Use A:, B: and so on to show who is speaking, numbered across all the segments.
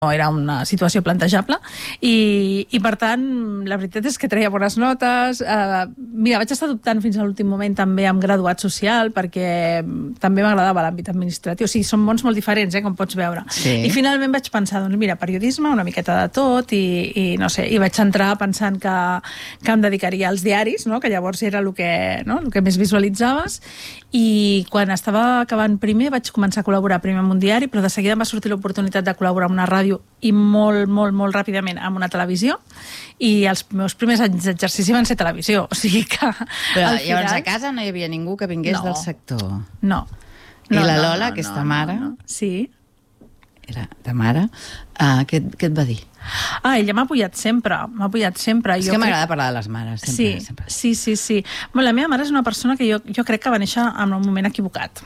A: era una situació plantejable i per tant la veritat és que treia bones notes. Mira, vaig estar dubtant fins a l'últim moment també amb graduat social perquè també m'agradava l'àmbit administratiu. O sigui, són mons molt diferents, com pots veure.
B: Sí.
A: I finalment vaig pensar, doncs mira, periodisme, una miqueta de tot i no sé, i vaig entrar pensant que em dedicaria als diaris, no? Que llavors era el que més visualitzaves, i quan estava acabant primer vaig començar a col·laborar primer amb un diari, però de seguida em va sortir l'oportunitat de col·laborar amb una ràdio i molt, molt, molt ràpidament amb una televisió, i els meus primers anys d'exercici van ser televisió, o sigui que...
B: Però llavors a casa no hi havia ningú que vingués del sector?
A: No.
B: I la Lola, aquesta mare?
A: Sí.
B: Era ta mare. Què et va dir?
A: Ella m'ha apoyat sempre, És
B: que m'agrada parlar de les mares. Sempre.
A: Sí. Bueno, la meva mare és una persona que jo crec que va néixer en un moment equivocat.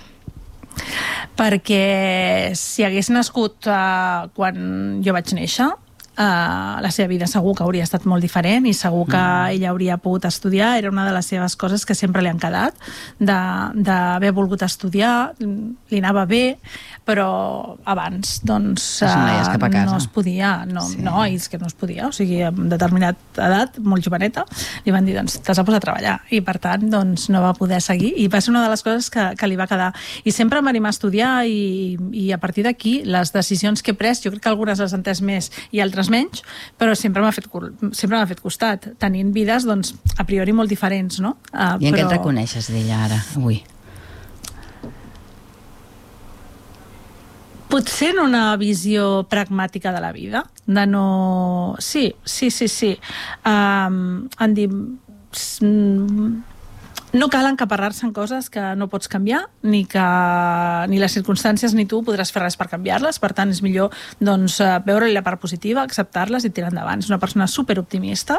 A: Perquè si hagués nascut quan jo vaig néixer, la seva vida segur que hauria estat molt diferent i segur que ella hauria pogut estudiar. Era una de les seves coses que sempre li han quedat, d'haver volgut estudiar, li anava bé, però abans doncs no es podia, és que no es podia, o sigui, amb determinada edat, molt joveneta, li van dir, doncs t'has de posar a treballar, i per tant doncs no va poder seguir, i va ser una de les coses que li va quedar, i sempre em va animar a estudiar, i a partir d'aquí les decisions que he pres, jo crec que algunes les he entès més i altres menys, però sempre m'ha fet costat, tenint vides doncs a priori molt diferents, no?
B: I en què et reconeixes d'ella ara, avui?
A: Potser en una visió pragmàtica de la vida, de no... Sí. Han dit... No cal encaparrar-se en coses que no pots canviar, ni les circumstàncies ni tu podràs fer res per canviar-les, per tant és millor doncs, veure-hi la part positiva, acceptar-les i tirar endavant. És una persona superoptimista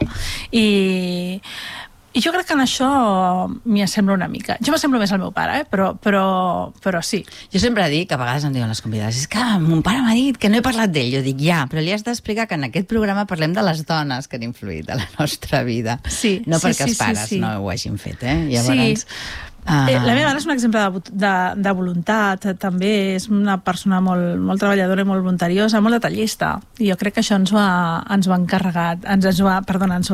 A: i jo crec que en això m'hi assembla una mica. Jo m'assemblo més al meu pare, però sí.
B: Jo sempre dic, a vegades em diuen les convidades, és que mon pare m'ha dit que no he parlat d'ell. Jo dic, però li has d'explicar que en aquest programa parlem de les dones que han influït a la nostra vida.
A: Sí,
B: no perquè els pares no ho hagin fet, Llavors...
A: La meva mare és un exemple de voluntat, també és una persona molt treballadora i molt voluntariosa, molt detallista, i jo crec que això ens ho ha encarregat, ens ho ha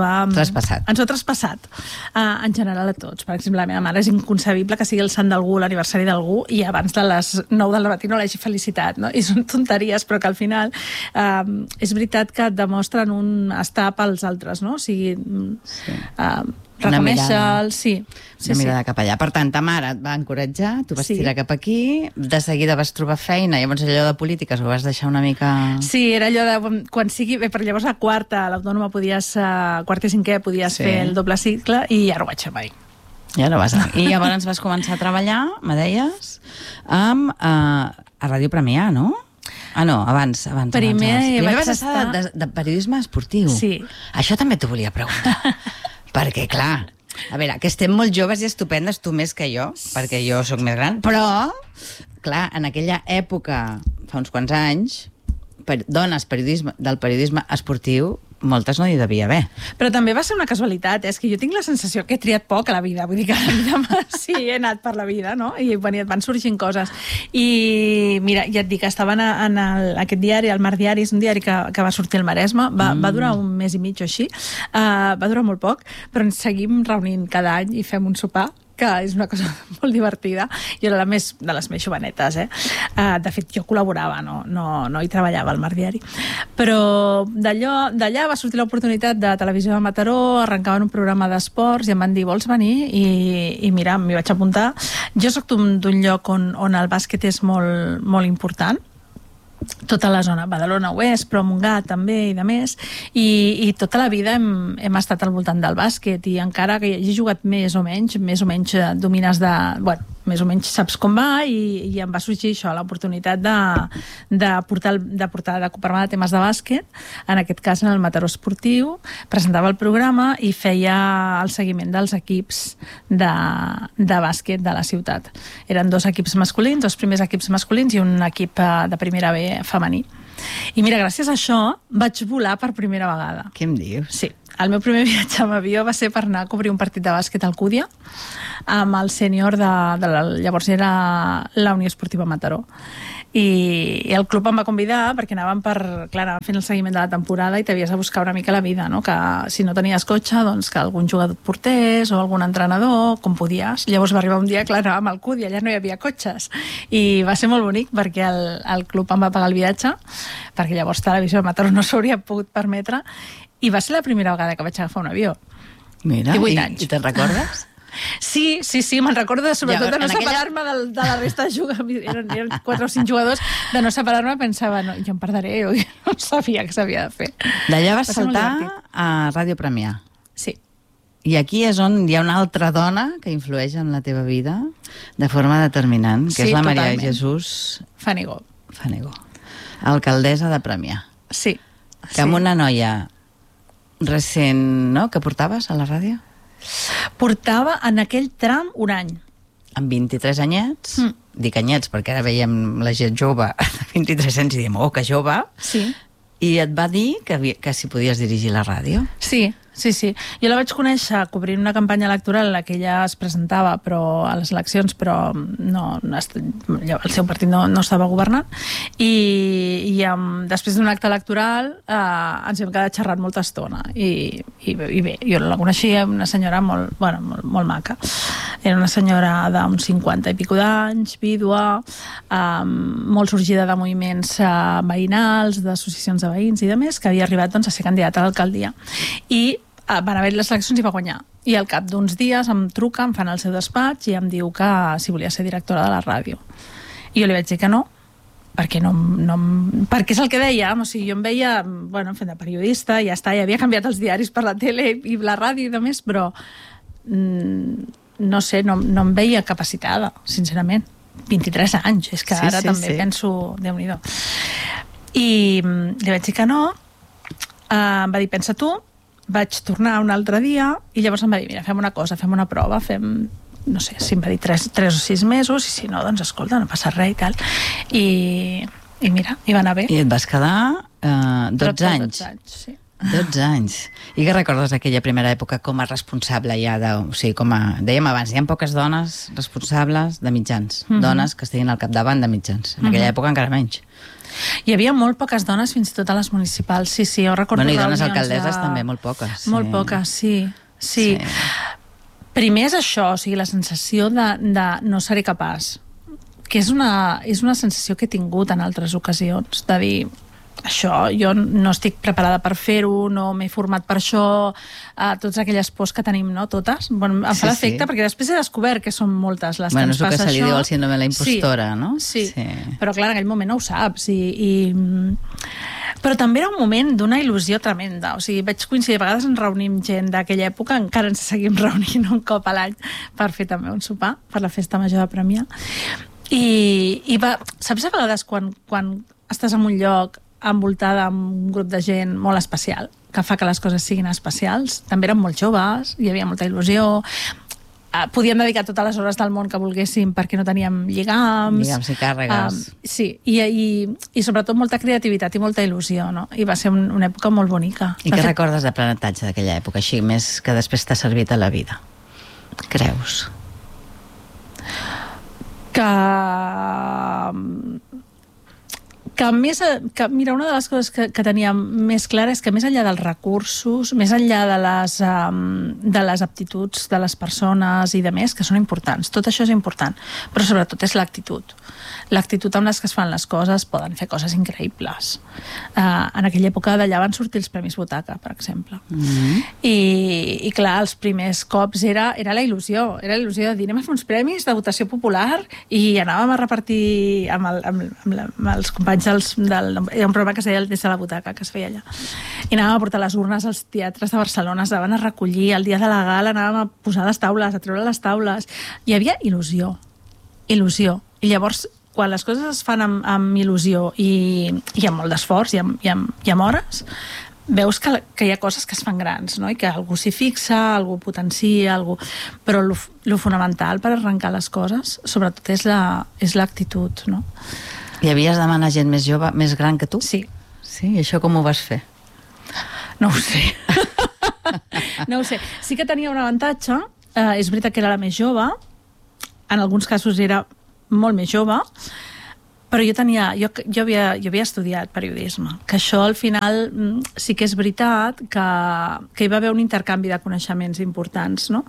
A: traspassat en general a tots. Per exemple, la meva mare és inconcebible que sigui el sant d'algú, l'aniversari d'algú, i abans de les 9 del matí no l'hagi felicitat, no? I són tonteries, però que al final és veritat que et demostren un estar pels altres, no? O sigui... reconèixer-el,
B: una mirada cap allà. Per tant, ta mare et va encoratjar, tu vas tirar cap aquí, de seguida vas trobar feina, llavors allò de polítiques ho vas deixar una mica...
A: Sí, era allò de quan sigui... Però llavors a quarta, a l'Autònoma podies, quart i cinquè, podies fer el doble cicle, i ja no vaig fer mai.
B: Ja no vas. I llavors vas començar a treballar, me deies, a Ràdio Premià, no? No, abans. Primer vas estar de periodisme esportiu.
A: Sí.
B: Això també t'ho volia preguntar. Perquè, clar, a veure, que estem molt joves i estupendes, tu més que jo, perquè jo sóc més gran, però, clar, en aquella època, fa uns quants anys, dones del periodisme esportiu, moltes no hi devia haver.
A: Però també va ser una casualitat, és que jo tinc la sensació que he triat poc a la vida, vull dir que a la vida sí, he anat per la vida, no? I van sorgint coses. I mira, ja et dic, estava en aquest diari, el Mar Diari, és un diari que va sortir al Maresme, va durar un mes i mig o així, va durar molt poc, però ens seguim reunint cada any i fem un sopar, que és una cosa molt divertida. Jo era de les més jovenetes, De fet, jo col·laborava, no hi treballava al Mar Diari. Però d'allà va sortir l'oportunitat de Televisió de Mataró, arrencaven un programa d'esports i em van dir, vols venir? I mira, m'hi vaig apuntar. Jo soc d'un lloc on el bàsquet és molt, molt important, tota la zona, Badalona Oest, però Montgat també i de més, i tota la vida hem estat al voltant del bàsquet, i encara que hi he jugat més o menys domines més o menys saps com va, i em va sorgir això, l'oportunitat de parlar de temes de bàsquet, en aquest cas en el Mataró Esportiu, presentava el programa i feia el seguiment dels equips de bàsquet de la ciutat. Eren 2 equips masculins, 2 primers equips masculins i un equip de primera B femení. I mira, gràcies a això vaig volar per primera vegada.
B: Què em dius?
A: Sí. El meu primer viatge amb avió va ser per anar a cobrir un partit de bàsquet al Cúdia amb el sènior llavors era la Unió Esportiva Mataró. I el club em va convidar perquè anàvem fent el seguiment de la temporada i t'havies de buscar una mica la vida, no? Que si no tenies cotxe, doncs que algun jugador et portés o algun entrenador, com podies. Llavors va arribar un dia, clar, anàvem al CUT i allà no hi havia cotxes. I va ser molt bonic perquè el club em va pagar el viatge, perquè llavors Televisió de Mataró no s'hauria pogut permetre, i va ser la primera vegada que vaig agafar un avió.
B: Mira,
A: 18 anys.
B: I te'n recordes?
A: Sí, me'n recordo sobretot de no separar-me de la resta de jugadors, eren 4 o 5 jugadors, de no separar-me, pensava, no, jo em perdré, jo no sabia què s'havia de fer.
B: D'allà vas saltar a Ràdio Premià.
A: Sí.
B: I aquí és on hi ha una altra dona que influeix en la teva vida de forma determinant, que és la Maria Jesús
A: Fanigó,
B: alcaldessa de Premià.
A: Sí.
B: Que amb una noia recent, no?, que portaves a la ràdio?
A: Portava en aquell tram un any.
B: Amb 23 anyets, dic anyets perquè ara veiem la gent jove de 23 anys i diem, oh, que jove,
A: sí.
B: I et va dir que si podies dirigir la ràdio?
A: Sí. Jo la vaig conèixer cobrint una campanya electoral en la que ella es presentava a les eleccions, però el seu partit no estava governant, i després d'un acte electoral ens vam quedar xerrant molta estona i bé, jo la coneixia, una senyora molt maca. Era una senyora d'uns 50 i pico d'anys, vídua, molt sorgida de moviments veïnals, d'associacions de veïns i de més, que havia arribat a ser candidata a l'alcaldia. I van haver les eleccions i va guanyar. I al cap d'uns dies em truca, em fan al seu despatx i em diu que si volia ser directora de la ràdio. I jo li vaig dir que no, perquè perquè és el que deia, o sigui, jo em veia fent de periodista, ja està, ja havia canviat els diaris per la tele i la ràdio i de més, però no sé, no em veia capacitada, sincerament. 23 anys, és que ara també penso, Déu-n'hi-do. I li vaig dir que no, em va dir, pensa tu. Vaig tornar un altre dia i llavors em va dir, mira, fem una cosa, fem una prova, no sé, si em va dir 3 o 6 mesos, i si no, doncs escolta, no passa res i tal. I mira, i va anar bé.
B: I et vas quedar 12 anys.
A: 12 anys, sí.
B: 12 anys. I què recordes d'aquella primera època com a responsable ja o sigui, dèiem abans, hi ha poques dones responsables de mitjans, dones que estiguin al capdavant de mitjans. En aquella època encara menys.
A: Hi havia molt poques dones, fins i tot a les municipals. Sí, jo recordo
B: i dones alcaldesses també, molt poques.
A: Molt poques, sí. Primer és això, o sigui, la sensació de no seré capaç, que és una sensació que he tingut en altres ocasions, de dir, això, jo no estic preparada per fer-ho, no m'he format per això, totes aquelles pors que tenim, no? Totes. Em fa l'efecte, perquè després he descobert que són moltes les que ens passa això.
B: És el que se li diu el síndrome de la impostora, no?
A: Sí, però clar, en aquell moment no ho saps. Però també era un moment d'una il·lusió tremenda. O sigui, vaig coincidir, a vegades ens reunim gent d'aquella època, encara ens seguim reunint un cop a l'any per fer també un sopar, per la festa major de Premià. Saps a vegades quan estàs en un lloc envoltada amb un grup de gent molt especial, que fa que les coses siguin especials. També érem molt joves, hi havia molta il·lusió, podíem dedicar totes les hores del món que volguéssim perquè no teníem lligams.
B: Lligams i càrregues.
A: Sí, i sobretot molta creativitat i molta il·lusió, no? I va ser una època molt bonica.
B: I què recordes d'aprenentatge d'aquella època, així, més que després t'ha servit a la vida? Creus?
A: Mira, una de les coses que teníem més clara és que més enllà dels recursos, més enllà de les aptituds de les persones i de més, que són importants, tot això és important, però sobretot és l'actitud. L'actitud amb les que es fan les coses, poden fer coses increïbles. En aquella època d'allà van sortir els Premis Butaca, per exemple. I clar, els primers cops era la il·lusió de dir, anem a fer uns premis de votació popular, i anàvem a repartir amb els companys hi ha un programa que es deia Des de la Butaca, que es feia allà, i anàvem a portar les urnes als teatres de Barcelona, es van a recollir, el dia de la gala anàvem a posar les taules, a treure les taules. Hi havia il·lusió, i llavors quan les coses es fan amb il·lusió i amb molt d'esforç i amb hores, veus que hi ha coses que es fan grans, no? I que algú s'hi fixa, algú potencia, però lo fonamental per arrencar les coses sobretot és l'actitud, no?
B: I havies de demanar gent més jove, més gran que tu?
A: Sí.
B: Sí? I això com ho vas fer?
A: No ho sé. No ho sé. Sí que tenia un avantatge. És veritat que era la més jove. En alguns casos era molt més jove. Però jo havia estudiat periodisme, que això al final sí que és veritat que hi va haver un intercanvi de coneixements importants, no?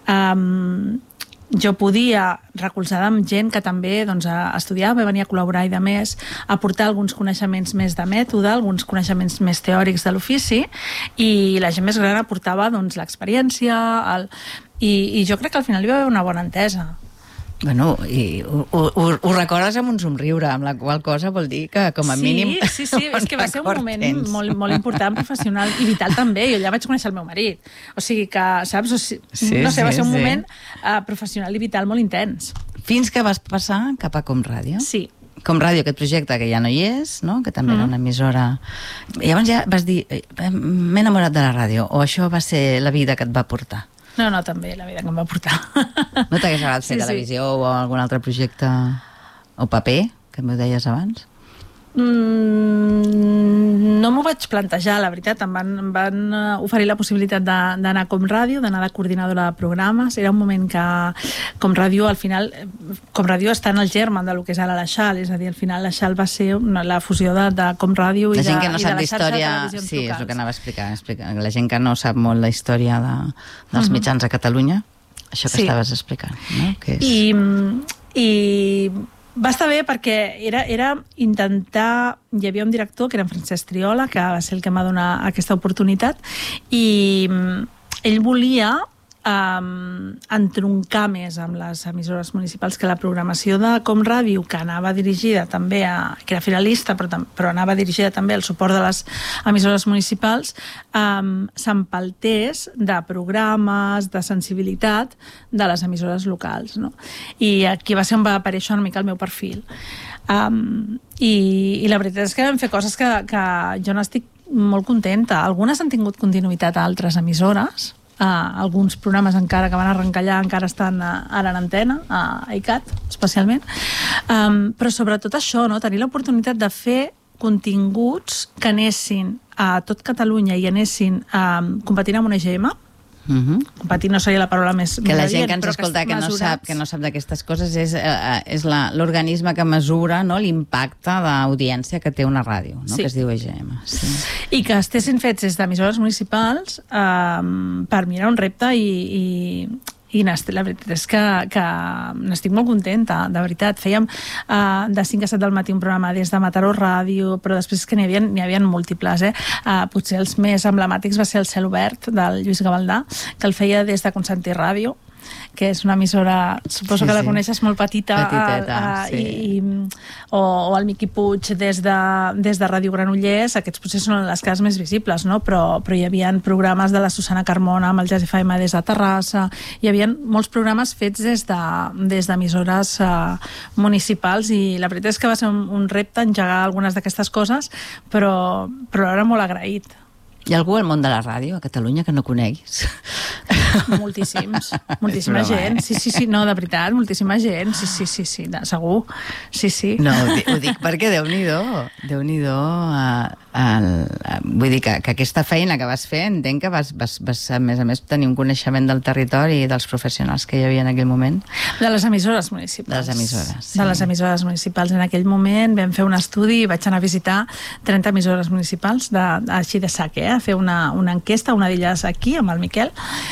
A: Jo podia, recolzada amb gent que també doncs, estudiava, venia a col·laborar i de més, aportar alguns coneixements més de mètode, alguns coneixements més teòrics de l'ofici, i la gent més gran aportava doncs, l'experiència, i jo crec que al final hi va haver una bona entesa.
B: Bueno, i ho recordes amb un somriure, amb la qual cosa vol dir que, com a mínim...
A: Sí, és que va ser un moment molt important, professional i vital també. Jo ja vaig conèixer el meu marit. O sigui que, saps? Va ser un moment professional i vital molt intens. Fins
B: que vas passar cap a Com Ràdio?
A: Sí.
B: Com Ràdio, aquest projecte que ja no hi és, no? Que també era una emissora... I llavors ja vas dir, m'he enamorat de la ràdio, o això va ser la vida que et va portar?
A: No, també, la vida que em va portar.
B: No t'hagués agradat fer televisió o algun altre projecte o paper, que m'ho deies abans?
A: No m'ho vaig plantejar, la veritat. Em van oferir la possibilitat d'anar a Com Ràdio, d'anar de coordinadora de programes. Era un moment que Com Ràdio, al final, Com Ràdio està en el germen del que és ara la Xal, és a dir, al final la Xal va ser la fusió de Com Ràdio i de la xarxa de televisions locals.
B: Sí, és el que anava a explicar. La gent que no sap molt la història dels mitjans a Catalunya, això que estaves explicant, no?
A: I va estar bé perquè era intentar... Hi havia un director, que era en Francesc Triola, que va ser el que em va donar aquesta oportunitat, i ell volia entroncar més amb les emissores municipals, que la programació de Com Ràdio, que anava dirigida també que era finalista, però anava dirigida també al suport de les emissores municipals, s'empaltés de programes, de sensibilitat de les emissores locals, no? I aquí va ser on va aparèixer una mica el meu perfil. I la veritat és que vam fer coses que jo n'estic molt contenta. Algunes han tingut continuïtat a altres emissores, alguns programes encara que van arrencar allà encara estan ara en antena, a ICAT especialment, però sobretot això, no? Tenir l'oportunitat de fer continguts que anessin a tot Catalunya i anessin competint amb una EGM. Competir no seria la paraula més
B: que la gent que ens escolta que no sap d'aquestes coses és l'organisme que mesura, no, l'impacte d'audiència que té una ràdio, no? Que es diu EGM.
A: I que estessin fets des d'emissores municipals, per mi era un repte i la veritat és que n'estic molt contenta, de veritat. Fèiem de 5 a 7 del matí un programa des de Mataró Ràdio, però després que n'hi havia múltiples. Potser els més emblemàtics va ser el Cel Obert, del Lluís Gavaldà, que el feia des de Constantí Ràdio, que és una emissora, suposo que la coneixes, molt petita, o el Miqui Puig des de Ràdio Granollers. Aquests potser són les cases més visibles, no? Però hi havia programes de la Susana Carmona amb el Jazz FM des de Terrassa, hi havia molts programes fets des d'emissores municipals, i la veritat és que va ser un repte engegar algunes d'aquestes coses, però era molt agraït.
B: Hi ha algú al món de la ràdio, a Catalunya, que no coneguis?
A: Moltíssima gent. Sí, no, de veritat, moltíssima gent. Sí, segur. Sí.
B: No, ho dic perquè Déu-n'hi-do. Vull dir que aquesta feina que vas fer, entenc que vas, a més, tenir un coneixement del territori i dels professionals que hi havia en aquell moment.
A: De les emissores municipals.
B: De les emissores, sí.
A: De les emissores municipals. En aquell moment vam fer un estudi i vaig anar a visitar 30 emissores municipals, així de sac, a fer una enquesta, una d'elles aquí, amb el Miquel,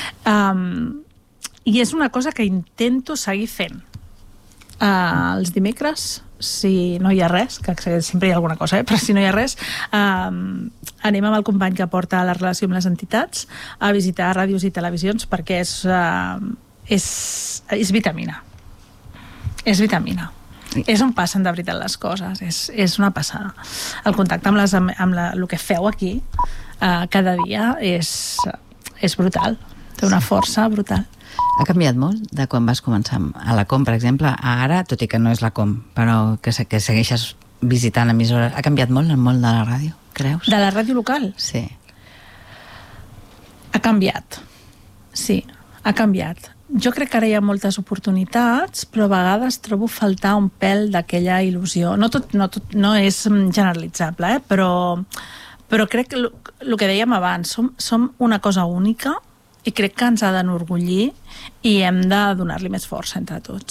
A: i és una cosa que intento seguir fent. Els dimecres, si no hi ha res, que sempre hi ha alguna cosa, però si no hi ha res, anem amb el company que porta la relació amb les entitats a visitar ràdios i televisions, perquè és vitamina. És vitamina. És on passen de veritat les coses, és una passada. El contacte amb el que feu aquí cada dia és brutal, té una força brutal.
B: Ha canviat molt de quan vas començar a la Com, per exemple, a ara, tot i que no és la Com, però que segueixes visitant emissores. Ha canviat molt el món de la ràdio, creus?
A: De la ràdio local?
B: Sí. Ha
A: canviat, sí, ha canviat. Jo crec que ara hi ha moltes oportunitats, però a vegades trobo faltar un pèl d'aquella il·lusió. No és generalitzable, però crec que el que dèiem abans, som una cosa única i crec que ens ha d'enorgullir i hem de donar-li més força entre tots.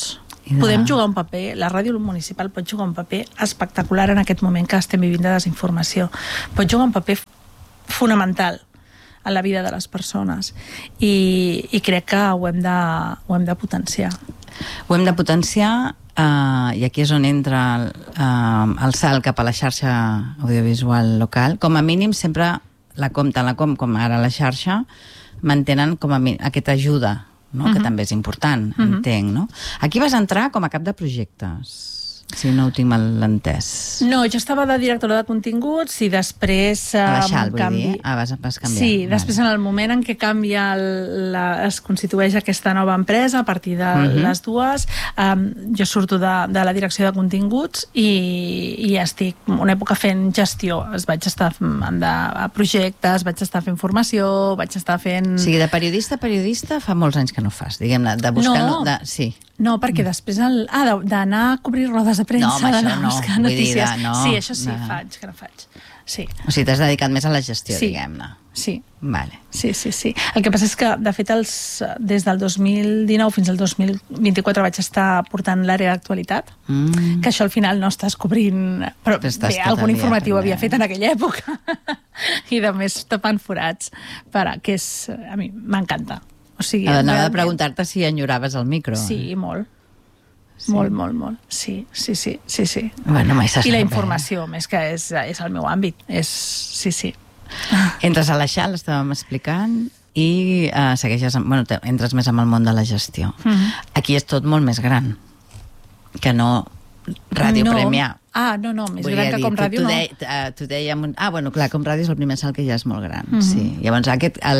A: podem jugar un paper, la ràdio municipal pot jugar un paper espectacular en aquest moment que estem vivint de desinformació. Pot jugar un paper fonamental a la vida de les persones i crec que ho hem de potenciar.
B: Ho hem de potenciar i aquí és on entra el salt cap a la xarxa audiovisual local. Com a mínim sempre tant la Com com ara la xarxa mantenen com a aquesta ajuda, no? Que també és important, entenc, no? Aquí vas entrar com a cap de projectes, si no ho tinc mal entès.
A: No, jo estava de directora de continguts i després...
B: A la Xal, vull dir? Vas canviar.
A: Sí, després en el moment en què canvia es constitueix aquesta nova empresa a partir de les dues, jo surto de la direcció de continguts i estic una època fent gestió. Vaig estar a projectes, vaig estar fent formació, vaig estar fent...
B: O sigui, de periodista a periodista fa molts anys que no fas, diguem-ne, de buscar...
A: No.
B: Sí.
A: No, perquè després d'anar a cobrir rodes de premsa, d'anar a buscar notícies... Sí, això sí, que no faig. Sí.
B: O sigui, t'has dedicat més a la gestió, diguem-ne.
A: Sí.
B: Vale.
A: Sí. El que passa és que, de fet, des del 2019 fins al 2024 vaig estar portant l'àrea d'actualitat, que això al final no estàs cobrint... Però bé, algun informatiu havia fet en aquella època. I de més tapant forats, que a mi m'encanta. O sigui,
B: anava a preguntar-te si enyoraves el micro.
A: Sí, molt. Sí. Molt. Sí.
B: Bueno, mai se sap.
A: I la informació, més que és el meu àmbit. Sí.
B: Entres a la Xal, estàvem explicant, i segueixes... entres més amb el món de la gestió. Aquí és tot molt més gran que no Ràdio Premià.
A: No, més gran que Com Ràdio no.
B: T'ho dèiem... bueno, clar, Com Ràdio és el primer salt que ja és molt gran. Sí. Llavors,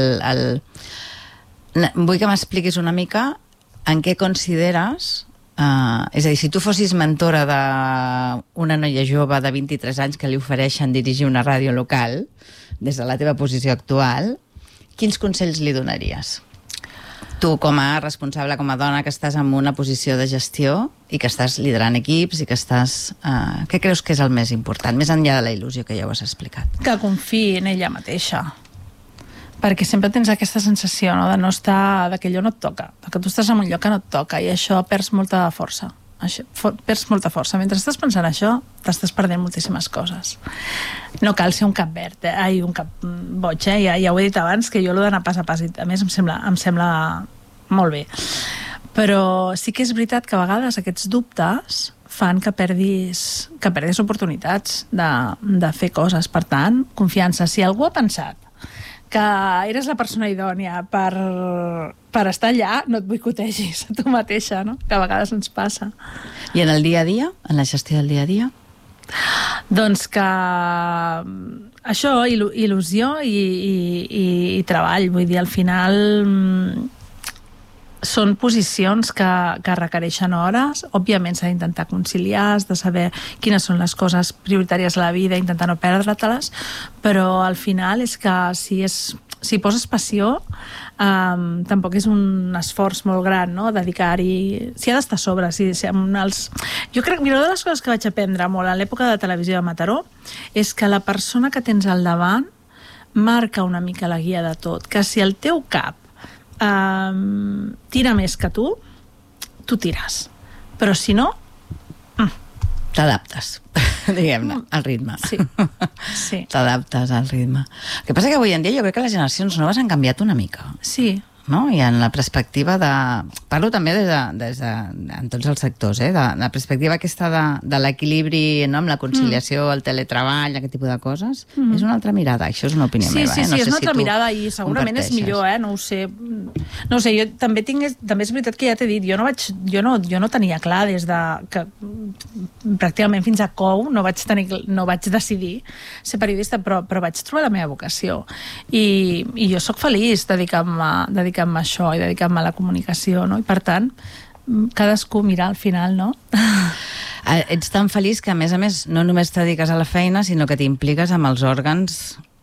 B: vull que m'expliquis una mica en què consideres... és a dir, si tu fossis mentora d'una noia jove de 23 anys que li ofereixen dirigir una ràdio local, des de la teva posició actual, quins consells li donaries? Tu, com a responsable, com a dona, que estàs en una posició de gestió i que estàs liderant equips i que estàs... què creus que és el més important, més enllà de la il·lusió que ja ho has explicat?
A: Que confiï en ella mateixa. Perquè sempre tens aquesta sensació, no?, de no estar... que allò no et toca, que tu estàs en un lloc que no et toca i això perds molta força. Mentre estàs pensant això, t'estàs perdent moltíssimes coses. No cal ser un cap verd, un cap boig, ja ho he dit abans, que jo l'he d'anar pas a pas, a més em sembla molt bé. Però sí que és veritat que a vegades aquests dubtes fan que perdis oportunitats de fer coses. Per tant, confiança. Si algú ha pensat que eres la persona idònia per estar allà, no et boicotegis a tu mateixa, no? Que a vegades ens passa.
B: I en el dia a dia? En la gestió del dia a dia?
A: Doncs que això, il·lusió i treball. Vull dir, al final són posicions que requereixen hores. Òbviament s'ha d'intentar conciliar, has de saber quines són les coses prioritàries a la vida, intentar no perdre-te-les, però al final és que si poses passió, tampoc és un esforç molt gran, no?, dedicar-hi... S'hi ha d'estar a sobre. Jo crec que una de les coses que vaig aprendre molt a l'època de televisió de Mataró és que la persona que tens al davant marca una mica la guia de tot, que si el teu cap tira més que tu tires, però si no
B: t'adaptes, diguem-ne, al ritme.
A: Sí.
B: T'adaptes al ritme. El que passa que avui en dia jo crec que les generacions noves han canviat una mica.
A: Sí.
B: No? I en la perspectiva de... Parlo també en tots els sectors, de la perspectiva aquesta de l'equilibri, no?, amb la conciliació, el teletreball, aquest tipus de coses. És una altra mirada, això és una opinió meva.
A: Sí, és una altra mirada i segurament és millor, no ho sé. No ho sé, jo també és veritat que ja t'he dit, jo no tenia clar des de que pràcticament fins a COU no vaig decidir ser periodista, però vaig trobar la meva vocació. I jo sóc feliç dedicant-me a això i dedicar-me a la comunicació, no? I per tant, cadascú mira al final, no?
B: Ets tan feliç que, a més, no només te dediques a la feina, sinó que t'impliques amb els òrgans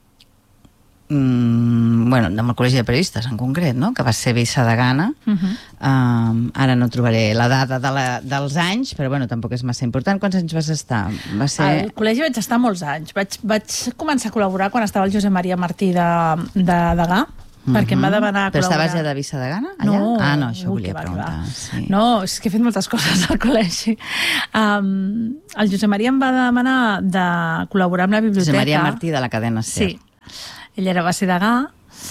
B: amb el Col·legi de Periodistes en concret, no?, que vas ser vicedegana. Ara no trobaré la dada dels anys, però tampoc és massa important. Quants anys vas estar?
A: Al col·legi vaig estar molts anys. Vaig començar a col·laborar quan estava el Josep Maria Martí de degà, perquè em va demanar
B: Però
A: col·laborar.
B: estaves ja de vicedegana, allà?
A: No.
B: No, això volia preguntar. Sí.
A: No, és que he fet moltes coses al col·legi. El Josep Maria em va demanar de col·laborar amb la biblioteca.
B: Josep Maria Martí, de la cadena SER.
A: Sí. Ell era vicedegà,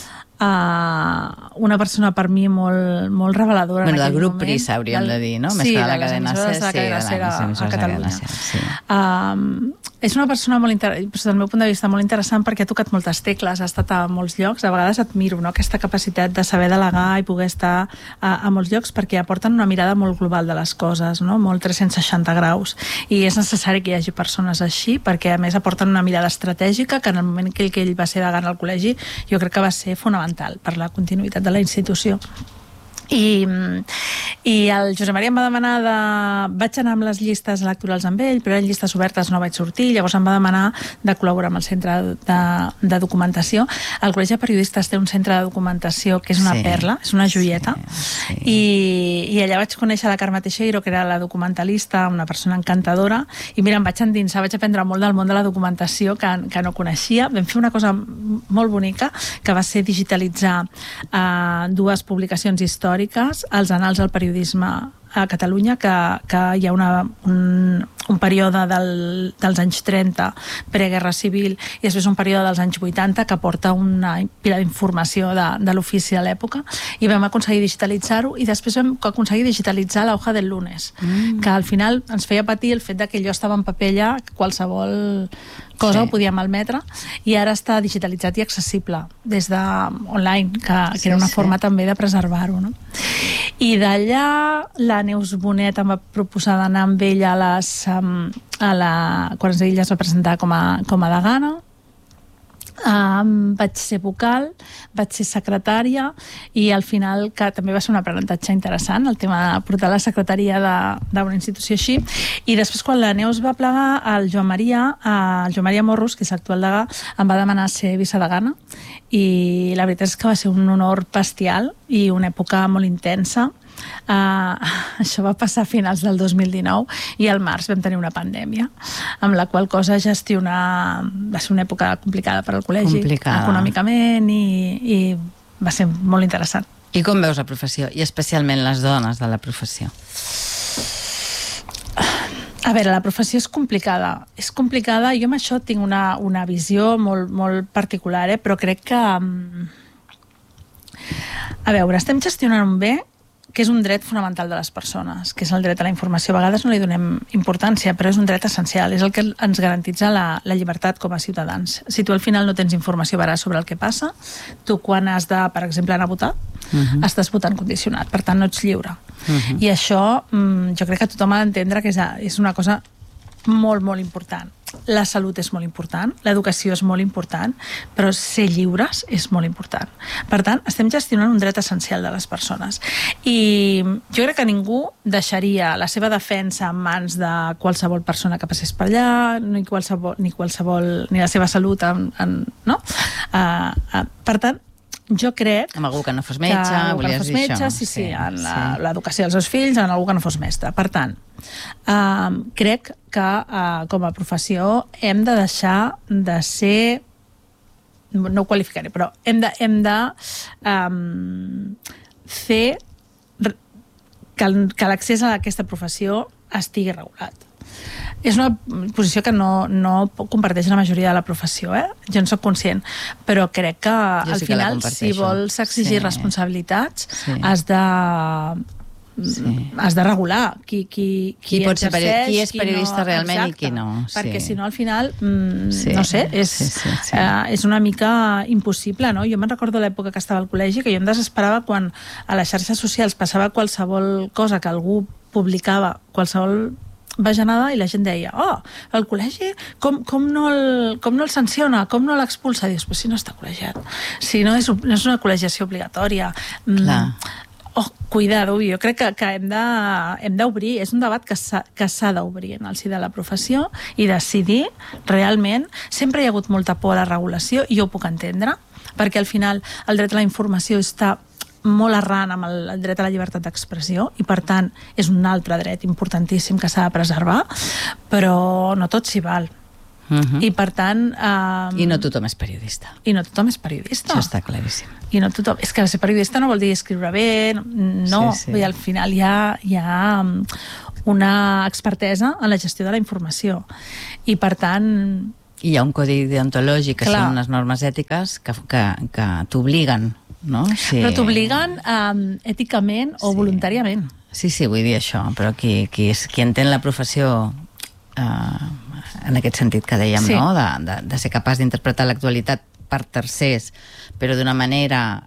A: una persona per mi molt reveladora en
B: del
A: aquell
B: grup
A: moment.
B: Prisa, hauríem de dir, no? Més
A: Sí,
B: que de
A: de
B: la
A: les
B: cadena
A: emissores
B: SER,
A: de la cadena
B: sí,
A: SER
B: de les
A: a
B: emissores de la
A: Catalunya.
B: cadena SER, sí.
A: És una persona molt des del meu punt de vista molt interessant perquè ha tocat moltes tecles, ha estat a molts llocs, a vegades admiro, no?, aquesta capacitat de saber delegar i poder estar a molts llocs perquè aporten una mirada molt global de les coses, no?, molt 360 graus, i és necessari que hi hagi persones així perquè a més aporten una mirada estratègica que en el moment que ell va ser degà al col·legi jo crec que va ser fonamental per la continuïtat de la institució. I el Josep Maria em va demanar vaig anar amb les llistes electorals amb ell, però eren llistes obertes, no vaig sortir, llavors em va demanar de col·laborar amb el centre de documentació. El Col·legi de Periodistes té un centre de documentació que és una perla, és una joieta, i allà vaig conèixer la Carme Teixeiro, que era la documentalista, una persona encantadora, i mira, em vaig endinsar, vaig aprendre molt del món de la documentació que no coneixia. Vam fer una cosa molt bonica, que va ser digitalitzar dues publicacions històriques, els Annals del Periodisme a Catalunya, que hi ha un període dels anys 30, preguerra civil, i després un període dels anys 80 que porta una pila d'informació de l'ofici a l'època, i vam aconseguir digitalitzar-ho, i després vam aconseguir digitalitzar la hoja del lunes, que al final ens feia patir el fet que allò estava en paper allà, qualsevol cosa ho podíem malmetre, i ara està digitalitzat i accessible des de online, que era una forma també de preservar-ho, no? I d'allà la Neus Bonet em va proposar d'anar amb ella quan ella es va presentar com a degana. Vaig ser vocal, vaig ser secretària, i al final, que també va ser un aprenentatge interessant, el tema de portar la secretaria d'una institució així. I després, quan la Neus va plegar, el Joan Maria Morros, que és l'actual degà, em va demanar ser vicedegana, i la veritat és que va ser un honor bestial i una època molt intensa. Això va passar a finals del 2019 i al març vam tenir una pandèmia, amb la qual cosa gestionar va ser una època complicada per al col·legi, econòmicament, i va ser molt interessant.
B: I com veus la professió? I especialment les dones de la professió?
A: A veure, la professió és complicada. És complicada, jo amb això tinc una visió molt particular, però crec que... A veure, estem gestionant un bé que és un dret fonamental de les persones, que és el dret a la informació. A vegades no li donem importància, però és un dret essencial, és el que ens garantitza la llibertat com a ciutadans. Si tu al final no tens informació veraç sobre el que passa, tu quan has de, per exemple, anar a votar, estàs votant condicionat, per tant no ets lliure. I això jo crec que tothom ha d'entendre que és una cosa molt important. La salut és molt important, l'educació és molt important, però ser lliures és molt important. Per tant, estem gestionant un dret essencial de les persones. I jo crec que ningú deixaria la seva defensa en mans de qualsevol persona que passés per allà, ni la seva salut, no? Per tant, jo crec...
B: Amb algú que no fos metge, volies dir això.
A: Sí, en l'educació dels seus fills, en algú que no fos mestre. Per tant, crec que com a professió hem de deixar de ser, no ho qualificaré, però hem de fer que l'accés a aquesta professió estigui regulat. És una posició que no comparteix la majoria de la professió, Jo en soc conscient, però crec que al final, si vols exigir responsabilitats, has de regular qui
B: és periodista realment i qui no.
A: Perquè si no, al final, no sé, és una mica impossible, no? Jo me'n recordo l'època que estava al col·legi, que jo em desesperava quan a les xarxes socials passava qualsevol cosa que algú publicava, qualsevol bajanada, i la gent deia, el col·legi com no el sanciona, com no l'expulsa? Dius, però si no està col·legiat, si no és una col·legiació obligatòria. Cuidado, jo crec que hem d'obrir, és un debat que s'ha d'obrir en el si de la professió i decidir realment. Sempre hi ha hagut molta por a la regulació, i jo ho puc entendre, perquè al final el dret a la informació està molt arran amb el dret a la llibertat d'expressió, i per tant és un altre dret importantíssim que s'ha de preservar, però no tot s'hi val. I per tant...
B: I no tothom és periodista.
A: I no tothom és periodista.
B: Això està claríssim.
A: I no tothom... És que ser periodista no vol dir escriure bé, no.
B: Sí.
A: Vull dir, al final hi ha una expertesa en la gestió de la informació. I per tant...
B: I hi ha un codi deontològic, que són unes normes ètiques que t'obliguen, no? Sí.
A: Però t'obliguen èticament o voluntàriament.
B: Sí, vull dir això, però qui entén la professió en aquest sentit que dèiem, no? De ser capaç d'interpretar l'actualitat per tercers, però d'una manera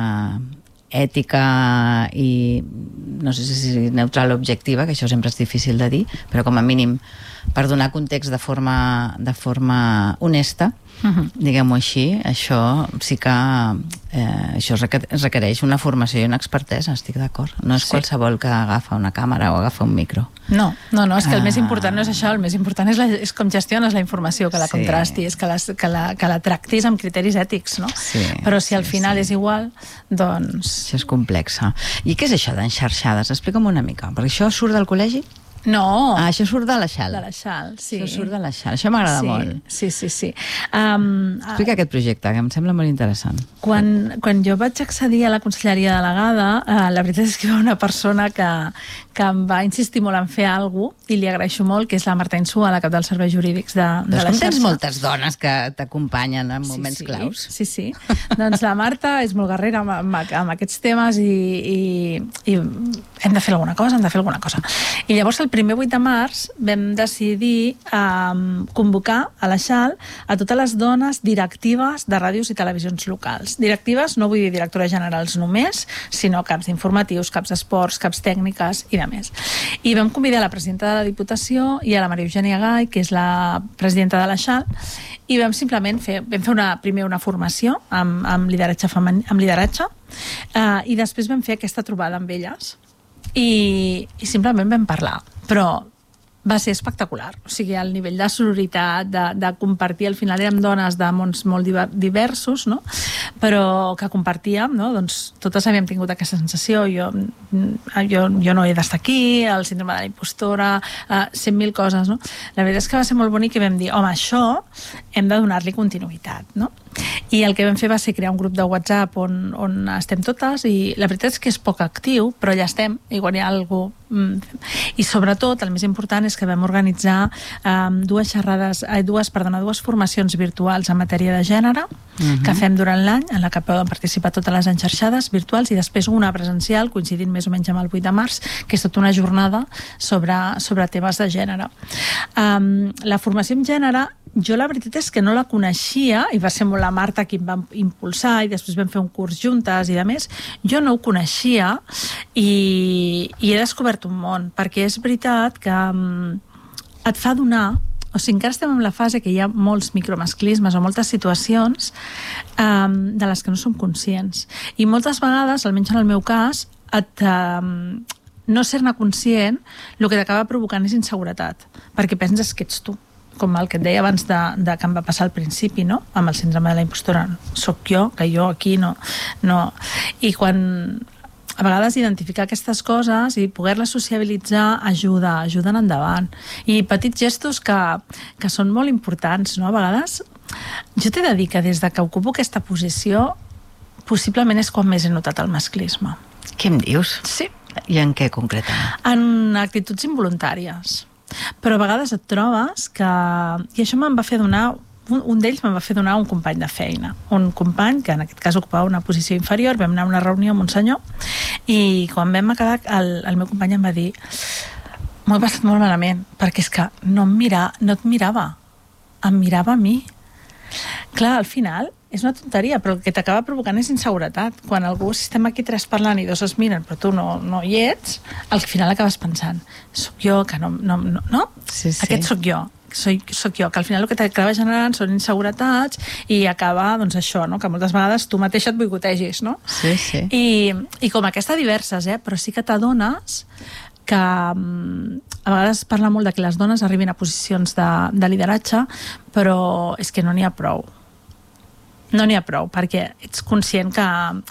B: ètica i no sé si neutral o objectiva, que això sempre és difícil de dir, però com a mínim per donar context de forma honesta, diguem-ho així, això sí que això requereix una formació i una expertesa, estic d'acord. No és qualsevol que agafa una càmera o agafa un micro.
A: No, és que el més important no és això, el més important és com gestiones la informació, que la contrastis, que la tractis amb criteris ètics, no? Però si al final és igual, doncs...
B: Això és complexa. I què és això d'enxarxades? Explica'm una mica, perquè això surt del col·legi?
A: No.
B: Això surt de la Xal.
A: De la Xal, sí.
B: Això surt de la Xal. Això m'agrada molt.
A: Sí.
B: Explica aquest projecte, que em sembla molt interessant.
A: Quan jo vaig accedir a la conselleria delegada, la veritat és que hi va una persona que em va insistir molt en fer alguna cosa, i li agraeixo molt, que és la Marta Insua, la cap dels serveis jurídics de la xarxa.
B: Tens moltes dones que t'acompanyen en moments claus.
A: Sí. Doncs la Marta és molt guerrera amb aquests temes i hem de fer alguna cosa, I llavors el primer 8 de març vam decidir convocar a la Xal a totes les dones directives de ràdios i televisions locals. Directives no vull dir directores generals només, sinó caps d'informatius, caps d'esports, caps tècniques i de més. I vam convidar a la presidenta de la Diputació i a la Maria Eugènia Gai, que és la presidenta de la Xal, i vam simplement fer primer una formació amb lideratge i després vam fer aquesta trobada amb elles i simplement vam parlar, però va ser espectacular, o sigui, el nivell de sororitat, de compartir, al final érem dones de mons molt diversos, no? Però que compartíem, no? Doncs totes havíem tingut aquesta sensació, jo no he d'estar aquí, el síndrome de la impostora, 100.000 coses, no? La veritat és que va ser molt bonic i vam dir, home, això hem de donar-li continuïtat, no? I el que vam fer va ser crear un grup de WhatsApp on estem totes, i la veritat és que és poc actiu, però allà estem, i quan hi ha algú... I sobretot, el més important és que vam organitzar dues formacions virtuals en matèria de gènere, que fem durant l'any, en la que poden participar totes les enxarxades virtuals, i després una presencial, coincidint més o menys amb el 8 de març, que és tota una jornada sobre temes de gènere. La formació en gènere, jo la veritat és que no la coneixia, i va ser molt la Marta qui em va impulsar, i després vam fer un curs juntes i de més. Jo no ho coneixia i he descobert un món, perquè és veritat que et fa donar, o sigui, encara estem en la fase que hi ha molts micromasclismes o moltes situacions de les que no som conscients. I moltes vegades, almenys en el meu cas, no ser-ne conscient el que t'acaba provocant és inseguretat, perquè penses que ets tu, com el que et deia abans de que em va passar al principi, no? Amb el síndrome de la impostora. Soc jo, que jo aquí no. I quan a vegades identificar aquestes coses i poder-les sociabilitzar ajuden endavant. I petits gestos que són molt importants, no? A vegades, jo t'he de dir que des de que ocupo aquesta posició, possiblement és quan més he notat el masclisme.
B: Què em dius?
A: Sí.
B: I en què concretament?
A: En actituds involuntàries. Però a vegades et trobes que... I això me'n va fer donar... Un d'ells me'n va fer donar un company de feina. Un company que en aquest cas ocupava una posició inferior. Vam anar a una reunió amb un senyor i quan vam acabar el meu company em va dir: m'ho he passat molt malament, perquè és que no et mirava. Em mirava a mi. Clar, al final és una tonteria, però el que t'acaba provocant és inseguretat. Quan algú, si estem aquí tres parlant i dos es miren, però tu no hi ets, al final acabes pensant, soc jo, que no?
B: Sí.
A: Aquest soc jo. Soc jo, que al final el que t'acaba generant són inseguretats i acaba, doncs això, no? Que moltes vegades tu mateixa et boicotegis, no?
B: Sí.
A: I com aquesta diverses, però sí que t'adones que a vegades parla molt de que les dones arribin a posicions de lideratge, però és que no n'hi ha prou. No n'hi ha prou, perquè ets conscient que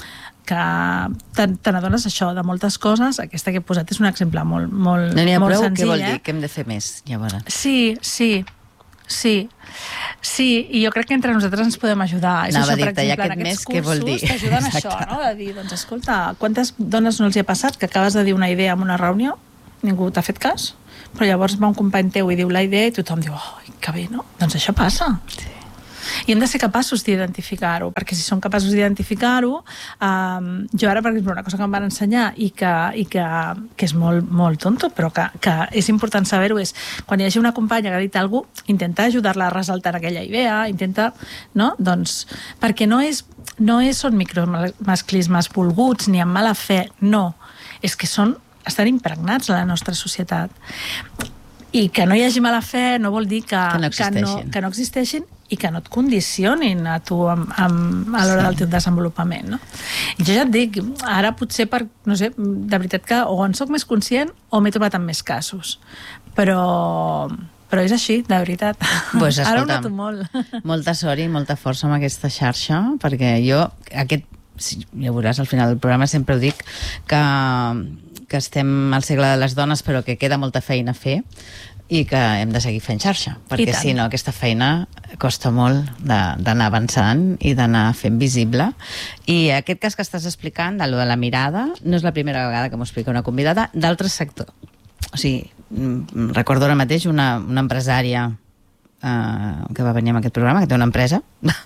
A: te n'adones això, de moltes coses. Aquesta que he posat és un exemple molt senzill.
B: No n'hi ha prou, què vol dir? Que hem de fer més, llavors?
A: Sí. Sí, i jo crec que entre nosaltres ens podem ajudar. És
B: Anava
A: això,
B: a
A: per
B: dir-te,
A: exemple,
B: i aquest
A: en
B: mes,
A: aquests
B: què vol dir?
A: cursos t'ajuden a això, no? De dir, doncs escolta, quantes dones no els hi ha passat que acabes de dir una idea en una reunió, ningú t'ha fet cas, però llavors va un company teu i diu la idea i tothom diu, oh, que bé, no? Doncs això passa. Sí. I hem de ser capaços d'identificar-ho, perquè si som capaços d'identificar-ho, jo ara, per exemple, una cosa que em van ensenyar i que és molt, molt tonto, però que és important saber-ho, és quan hi hagi una companya que ha dit alguna cosa, intenta ajudar-la a ressaltar aquella idea, no? Doncs, perquè no són micromasclismes volguts ni amb mala fe, no. És que estan impregnats a la nostra societat. I que no hi hagi mala fe no vol dir que no existeixin i que no et condicionin a tu a l'hora del teu desenvolupament, no? I jo ja et dic, ara potser no sé, de veritat que o en soc més conscient o m'he trobat en més casos. Però és així, de veritat.
B: Pues, escolta,
A: ara ho noto molt.
B: Molta sort i molta força amb aquesta xarxa, perquè jo, ja veuràs, al final del programa sempre ho dic, que estem al segle de les dones però que queda molta feina a fer i que hem de seguir fent xarxa, perquè si no aquesta feina costa molt d'anar avançant i d'anar fent visible. I aquest cas que estàs explicant, de la mirada, no és la primera vegada que m'ho explica una convidada d'altres sectors. O sigui, recordo ara mateix una empresària que va venir amb aquest programa, que té una empresa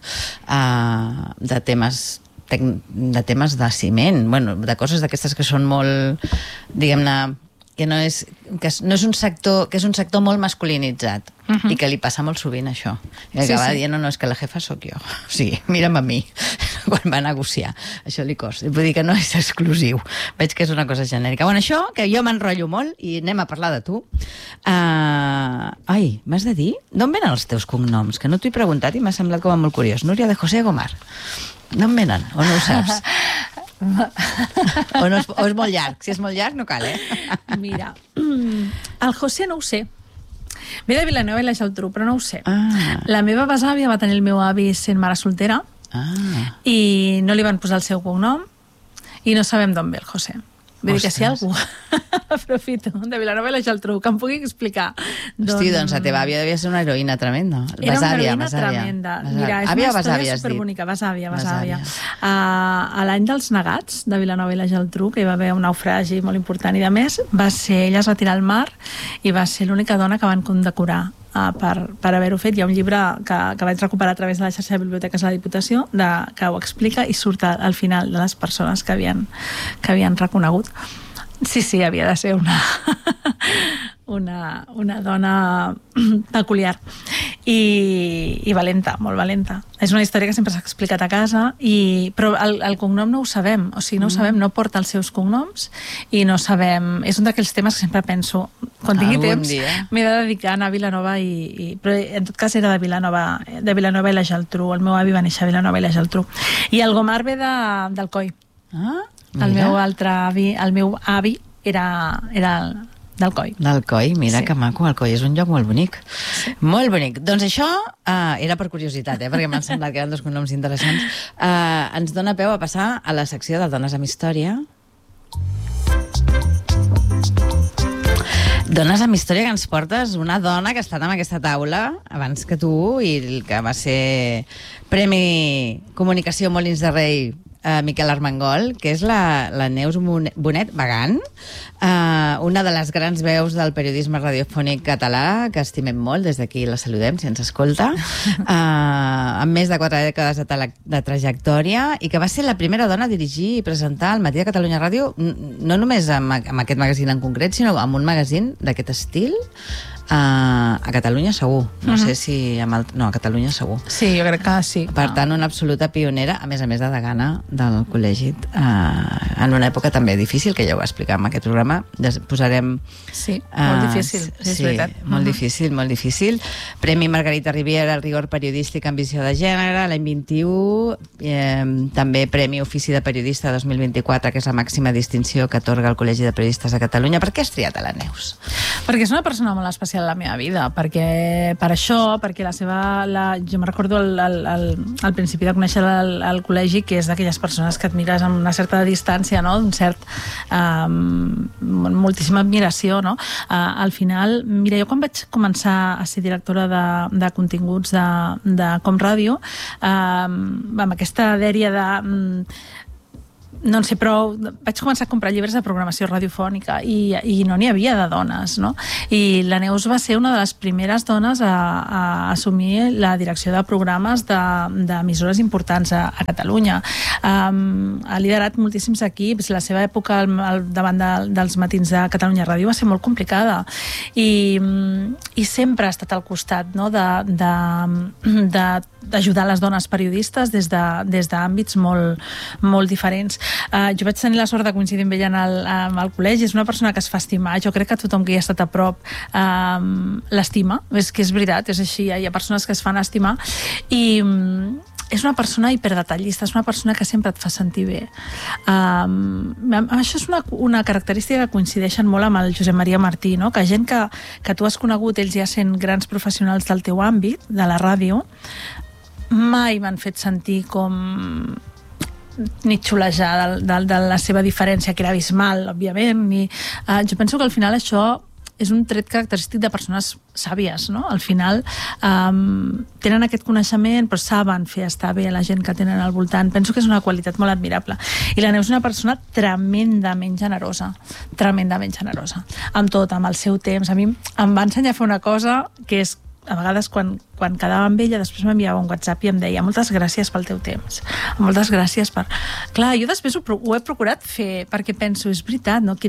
B: de temes de ciment, bueno, de coses d'aquestes que són molt, diguem-ne, que és un sector molt masculinitzat i que li passa molt sovint això. I acaba dient, no, és que la jefa sóc jo. O sigui, mira'm a mi, quan va negociar. Això li costa. Vull dir que no és exclusiu. Veig que és una cosa genèrica. Bueno, això, que jo m'enrotllo molt i anem a parlar de tu. M'has de dir? D'on venen els teus cognoms? Que no t'ho he preguntat i m'ha semblat com a molt curiós. Núria de José Gomar. D'on venen? O no ho saps? o és molt llarg? Si és molt llarg no cal,
A: Mira, el José no ho sé. Ve de Vilanova i la Geltrú, però no ho sé. La meva besàvia va tenir el meu avi sent mare soltera i no li van posar el seu cognom i no sabem d'on ve el José. Vull dir que si algú aprofito de Vilanova i la Geltrú que em pugui explicar.
B: Hosti, doncs la teva àvia devia ser una heroïna tremenda.
A: Era una heroïna tremenda. Mira, és una història superbonica. Besàvia. A l'any dels negats de Vilanova i la Geltrú, que hi va haver un naufragi molt important i de més, ella es va tirar al mar i va ser l'única dona que van condecorar per haver-ho fet. Hi ha un llibre que vaig recuperar a través de la xarxa de biblioteques de la Diputació que ho explica i surt al final de les persones que havien reconegut. Sí, havia de ser una dona peculiar i valenta, molt valenta. És una història que sempre s'ha explicat a casa, però el cognom no ho sabem, o sigui, no ho sabem, no porta els seus cognoms i no sabem... És un d'aquells temes que sempre penso, quan tingui temps m'he de dedicar a anar a Vilanova però en tot cas era de Vilanova i la Geltrú. El meu avi va néixer a Vilanova i la Geltrú. I el Gomar ve d'Alcoi. El meu altre avi, el meu avi era d'Alcoi.
B: D'Alcoi, mira que maco, Alcoi és un lloc molt bonic. Sí. Molt bonic. Doncs això era per curiositat, perquè m'han semblat que eren dos cognoms interessants. Ens dona peu a passar a la secció de Dones amb Història. Dones amb Història, que ens portes una dona que ha estat en aquesta taula abans que tu i que va ser Premi Comunicació Molins de Rei Miquel Armengol, que és la Neus Bonet Bagant, una de les grans veus del periodisme radiofònic català, que estimem molt, des d'aquí la saludem si ens escolta, amb més de 4 dècades de trajectòria, i que va ser la primera dona a dirigir i presentar el Matí de Catalunya Ràdio, no només amb aquest magazín en concret, sinó amb un magazín d'aquest estil, a Catalunya segur. No sé si... No, a Catalunya segur.
A: Sí, jo crec que sí.
B: Per tant, una absoluta pionera, a més de degana del col·legi, en una època també difícil, que ja ho va explicar en aquest programa. Posarem...
A: Sí, molt difícil, és veritat.
B: Molt difícil, molt difícil. Premi Margarita Riviera al rigor periodístic amb visió de gènere, l'any 21. També Premi Ofici de Periodista 2024, que és la màxima distinció que atorga el Col·legi de Periodistes de Catalunya. Per què has triat a la Neus?
A: Perquè és una persona molt especial a la meva vida, perquè la seva... Jo me recordo al principi de conèixer el col·legi, que és d'aquelles persones que et mires amb una certa distància distància, no? Un cert... moltíssima admiració, no? Al final, mira, jo quan vaig començar a ser directora de continguts de Com Ràdio, amb aquesta dèria de... no en sé prou, vaig començar a comprar llibres de programació radiofònica i no n'hi havia de dones, no? I la Neus va ser una de les primeres dones a assumir la direcció de programes d'emissores importants a Catalunya. Ha liderat moltíssims equips, la seva època davant dels matins de Catalunya Ràdio va ser molt complicada i sempre ha estat al costat, no? d'ajudar les dones periodistes des d'àmbits molt diferents. Jo vaig tenir la sort de coincidir amb ella amb el col·legi. És una persona que es fa estimar. Jo crec que tothom que hi ha estat a prop l'estima. És que és veritat, és així. Hi ha persones que es fan estimar i és una persona hiperdetallista, és una persona que sempre et fa sentir bé. Això és una característica que coincideixen molt amb el Josep Maria Martí, no? Que gent que tu has conegut, ells ja sent grans professionals del teu àmbit, de la ràdio, mai m'han fet sentir com ni xulejar de la seva diferència, que era abismal, òbviament. Jo penso que al final això és un tret característic de persones sàvies, no? Al final tenen aquest coneixement, però saben fer estar bé la gent que tenen al voltant. Penso que és una qualitat molt admirable. I la Neus és una persona tremendament generosa, amb tot, amb el seu temps. A mi em va ensenyar a fer una cosa que és, a vegades quan quedava amb ella, després m'enviava un WhatsApp i em deia: moltes gràcies pel teu temps, moltes gràcies per... Clar, jo després ho he procurat fer, perquè penso, és veritat, no?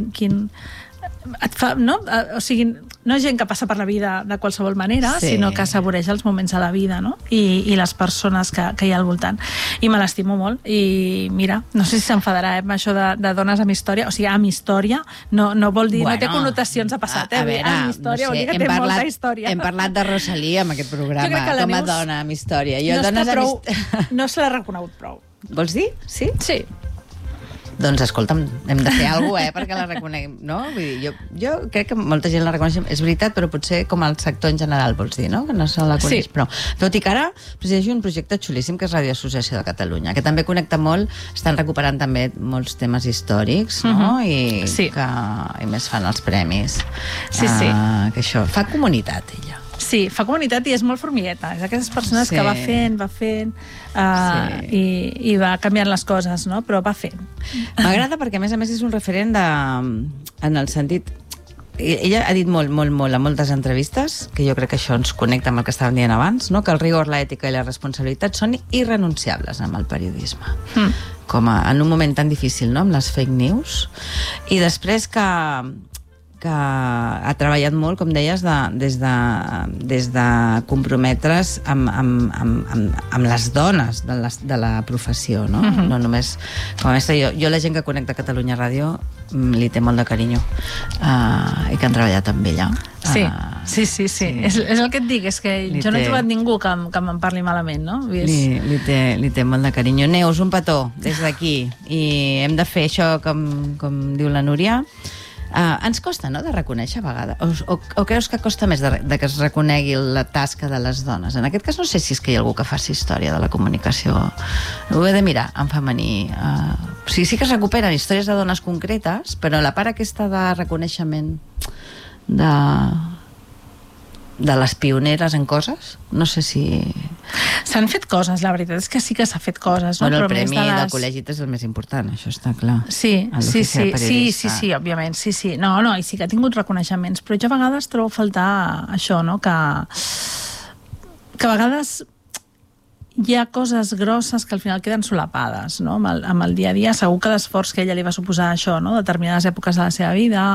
A: Et fa, no? O sigui, no és gent que passa per la vida de qualsevol manera, sinó que assaboreix els moments de la vida, no? I les persones que hi ha al voltant. I me l'estimo molt. I mira, no sé si s'enfadarà amb això de dones amb història. O sigui, amb història no vol dir... Bueno, no té connotacions de passat,
B: a veure,
A: amb història, vol dir que té molta història.
B: Hem parlat de Rosalía amb aquest programa, com a dona amb història.
A: No se l'ha reconegut prou.
B: Vols dir? Sí?
A: Sí.
B: Doncs escolta'm, hem de fer alguna cosa, perquè la reconeguem, no? Vull dir, jo crec que molta gent la reconeix, és veritat, però potser com el sector en general, vols dir, no? Que no se la coneix, però... Tot i que ara presideix un projecte xulíssim que és Ràdio Associació de Catalunya, que també connecta molt, estan recuperant també molts temes històrics, no? I més fan els premis.
A: Sí.
B: Que això fa comunitat, ella.
A: Sí, fa comunitat i és molt formigueta. És d'aquestes persones que va fent i va canviant les coses, no? Però va fent.
B: M'agrada perquè, a més, és un referent en el sentit... Ella ha dit molt a moltes entrevistes, que jo crec que això ens connecta amb el que estàvem dient abans, no? Que el rigor, l'ètica i la responsabilitat són irrenunciables amb el periodisme. Com en un moment tan difícil, no? Amb les fake news. I després que ha treballat molt, com deies, des de comprometre's amb les dones de la professió, no? No només com a mestra. Jo la gent que connecta a Catalunya Ràdio li té molt de carinyo i que han treballat amb ella.
A: Sí. És el que et dic, és que jo no he trobat ningú que me'n parli malament, no?
B: Li té molt de carinyo. Neus, un petó des d'aquí, i hem de fer això com diu la Núria. Ens costa, no?, de reconèixer a vegades, o creus que costa més de que es reconegui la tasca de les dones? En aquest cas no sé si és que hi ha algú que faci història de la comunicació. Ho he de mirar en femení. Sí que es recuperen històries de dones concretes, però la part aquesta de reconeixement de les pioneres en coses, no sé si...
A: S'han fet coses, la veritat és que sí que s'ha fet coses.
B: Bueno, el premi del col·legi és el més important, això està clar.
A: Sí, òbviament, sí. No, i sí que ha tingut reconeixements, però jo a vegades trobo a faltar això, no?, que a vegades hi ha coses grosses que al final queden solapades, no?, amb el dia a dia. Segur que l'esforç que ella li va suposar això, no?, determinades èpoques de la seva vida,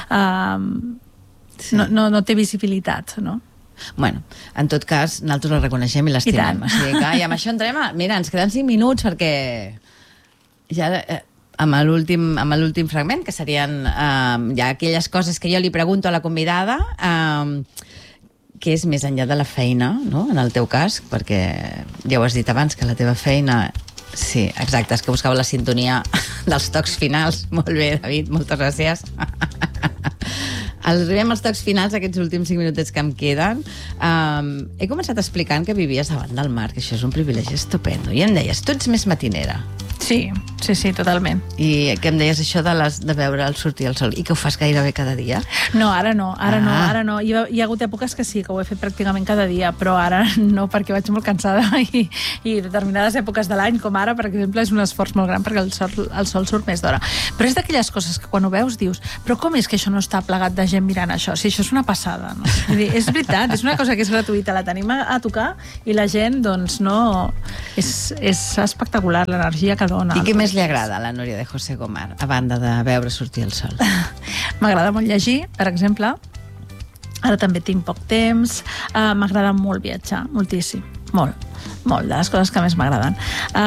A: no té visibilitat, no?
B: Bueno, en tot cas, nosaltres la reconeixem i l'estimem. O sigui que, i amb això entrem mira, ens queden 5 minuts perquè ja amb l'últim fragment, que serien ja aquelles coses que jo li pregunto a la convidada, que és més enllà de la feina, no?, en el teu cas, perquè ja ho has dit abans, que la teva feina... Sí, exacte, és que buscava la sintonia dels tocs finals. Molt bé, David, moltes gràcies. Arribem als tocs finals, aquests últims 5 minutets que em queden. He començat explicant que vivies davant del mar, que això és un privilegi estupendo. I em deies, tu ets més matinera.
A: Sí. sí, totalment.
B: I què em deies això de veure el sortir el sol? I que ho fas gairebé cada dia?
A: No, ara no. Hi ha hagut èpoques que sí, que ho he fet pràcticament cada dia, però ara no, perquè vaig molt cansada i determinades èpoques de l'any, com ara, per exemple, és un esforç molt gran perquè el sol surt més d'hora. Però és d'aquelles coses que quan ho veus dius, però com és que això no està plegat de gent mirant això? Si això és una passada, no? Vull dir, és veritat, és una cosa que és gratuïta, la tenim a tocar i la gent, doncs, no... És espectacular l'energia que dona.
B: I què més li agrada a la Núria de José Gomar, a banda de veure sortir el sol?
A: M'agrada molt llegir, per exemple. Ara també tinc poc temps. M'agrada molt viatjar, moltíssim. Molt de les coses que més m'agraden.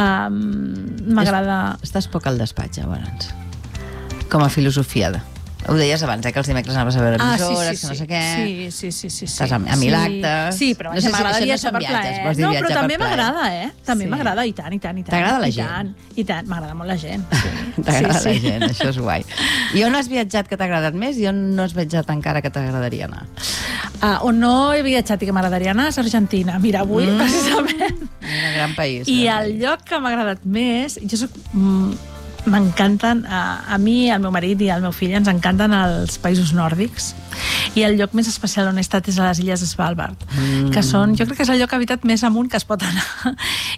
A: M'agrada...
B: Estàs poc al despatx, llavors. Com a filosofia de... Ho deies abans, que els dimecres anaves a veure emissores, que no sé què...
A: Sí.
B: Estàs a mil actes...
A: Sí, però no sé m'agrada viatjar per plaer. No, però també m'agrada, També m'agrada, i tant.
B: T'agrada la gent?
A: I tant, m'agrada molt la gent.
B: T'agrada la gent, això és guai. I on has viatjat que t'ha agradat més i on no has viatjat encara que t'agradaria anar?
A: On no he viatjat i que m'agradaria anar és Argentina. Mira, avui, precisament.
B: Un gran país.
A: I el lloc que m'ha agradat més... Jo soc... M'encanten, a mi, al meu marit i al meu fill ens encanten els països nòrdics, i el lloc més especial on he estat és a les Illes Svalbard, que són, jo crec que és el lloc habitat més amunt que es pot anar,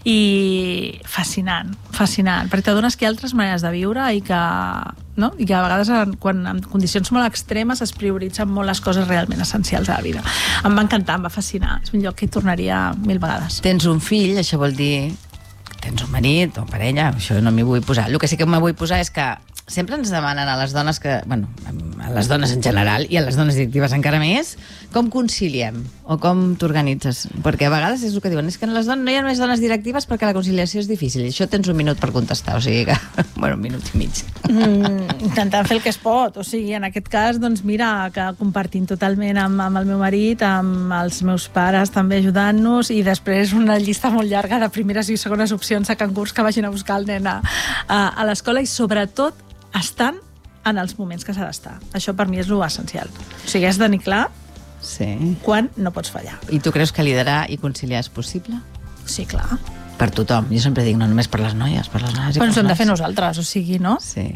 A: i fascinant, perquè t'adones que hi ha altres maneres de viure i que a vegades quan en condicions molt extremes es prioritzen molt les coses realment essencials de la vida. Em va encantar, em va fascinar, és un lloc que hi tornaria 1000 vegades.
B: Tens un fill, això vol dir... Tens un marit o parella, això no m'hi vull posar. El que sí que m'hi vull posar és que sempre ens demanen a les dones que... Bueno, a les dones en general i a les dones directives encara més, com conciliem o com t'organitzes. Perquè a vegades és el que diuen, és que no hi ha només dones directives perquè la conciliació és difícil. I això tens un minut per contestar, o sigui que... Bueno, un minut i mig.
A: Intentant fer el que es pot. O sigui, en aquest cas, doncs mira, que compartim totalment amb el meu marit, amb els meus pares també ajudant-nos, i després una llista molt llarga de primeres i segones opcions a cangurs que vagin a buscar el nen a l'escola, i sobretot estan en els moments que s'ha d'estar. Això per mi és l'essencial. O sigui, has de tenir clar quan no pots fallar.
B: I tu creus que liderar i conciliar és possible?
A: Sí, clar.
B: Per tothom. Jo sempre dic, no només per les noies, per les noies i per les noies.
A: Però ens ho hem de fer nosaltres, o sigui, no?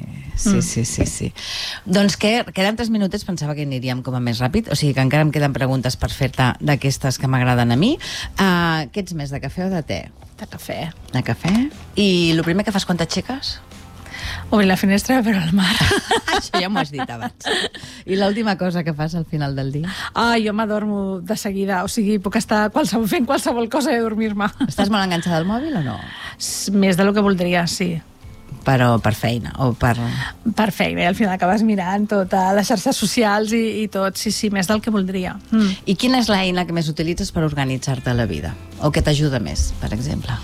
B: Sí. Doncs queden 3 minutets, pensava que aniríem com a més ràpid, o sigui que encara em queden preguntes per fer-te d'aquestes que m'agraden a mi. Què ets més, de cafè o de te?
A: De cafè.
B: De cafè? I el primer que fas quan t'aixeques?
A: Obrir la finestra per al mar.
B: Això ja m'ho has dit abans. I l'última cosa que fas al final del dia?
A: Jo m'adormo de seguida, o sigui, puc estar fent qualsevol cosa i dormir-me.
B: Estàs molt enganxada al mòbil o no?
A: Més del que voldria, sí.
B: Però per feina o per...
A: Per feina, i al final acabes mirant totes les xarxes socials i tot, sí, més del que voldria.
B: I quina és l'eina que més utilitzes per organitzar-te la vida? O que t'ajuda més, per exemple?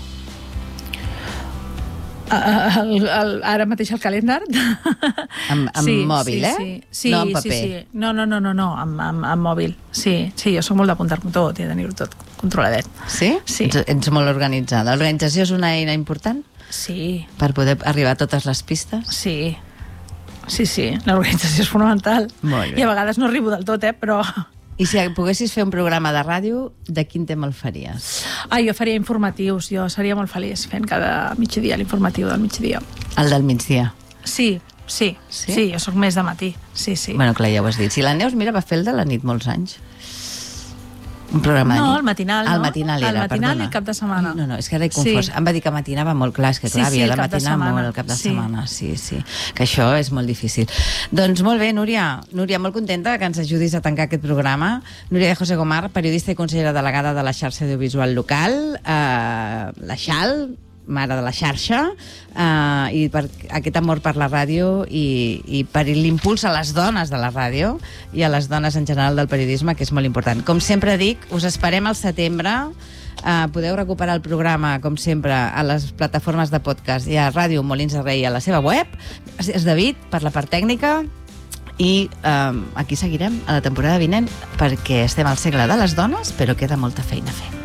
A: Ara mateix el calendar.
B: Amb mòbil,
A: Sí.
B: No amb paper.
A: Sí. No, amb mòbil. Sí, jo soc molt d'apuntar-m'ho tot i de tenir-ho tot controladet.
B: Sí?
A: Sí.
B: Ets molt organitzada. L'organització és una eina important?
A: Sí.
B: Per poder arribar a totes les pistes?
A: Sí. L'organització és fonamental.
B: Molt bé.
A: I a vegades no arribo del tot, però...
B: I si poguessis fer un programa de ràdio, de quin tema el faries?
A: Jo faria informatius. Jo seria molt feliç fent cada migdia l'informatiu del migdia.
B: El del migdia?
A: Sí, jo sóc més de matí. Sí.
B: Bueno, clar, ja ho has dit. Si la Neus, mira, va fer el de la nit molts anys. Un programa de nit.
A: No, el matinal, no?
B: El matinal era,
A: el matinal
B: perdona.
A: i el cap de setmana.
B: No, és que ara he confós. Em va dir que matinava molt, clar, és que clar, havia de matinar molt el cap de setmana. Sí. Que això és molt difícil. Doncs molt bé, Núria, molt contenta que ens ajudis a tancar aquest programa. Núria de José Gomar, periodista i consellera delegada de la xarxa audiovisual local, la XAL, mare de la xarxa, i per aquest amor per la ràdio i per l'impuls a les dones de la ràdio i a les dones en general del periodisme, que és molt important. Com sempre dic, us esperem al setembre. Podeu recuperar el programa, com sempre, a les plataformes de podcast i a Ràdio Molins de Rei a la seva web. Gràcies, David, per la part tècnica. I aquí seguirem a la temporada vinent, perquè estem al segle de les dones, però queda molta feina a fer.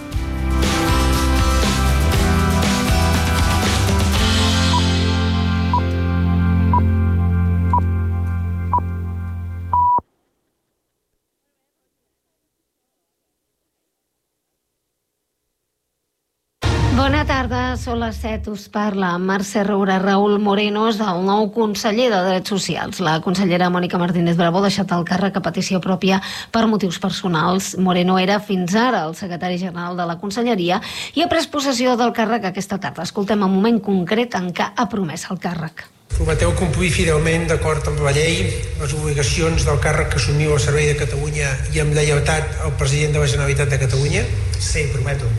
C: Bona tarda. tarda, són les 7, us parla Mercè Roura. Raúl Moreno és el nou conseller de Drets Socials. La consellera Mònica Martínez Bravo ha deixat el càrrec a petició pròpia per motius personals. Moreno era fins ara el secretari general de la conselleria i ha pres possessió del càrrec aquesta tarda. Escoltem el moment concret en què ha promès el càrrec.
D: Prometeu complir fidelment, d'acord amb la llei, les obligacions del càrrec que assumiu al servei de Catalunya i amb lleialtat al president de la Generalitat de Catalunya? Sí, prometo.